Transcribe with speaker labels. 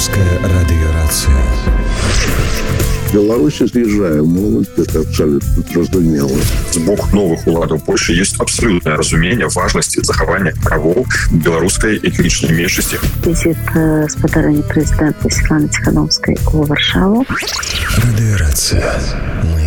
Speaker 1: Белорусская радиорация.
Speaker 2: Беларусь з'їжджає молодь, это абсолютно зразумела.
Speaker 3: З боку новых уладаў Польши есть абсолютное разумение важности захавання правоў беларускай этнічнай меншасці.
Speaker 4: Візит спадарэння прэзідэнта Светланы Ціхановскай у Варшаву.
Speaker 1: Радиорация. Мы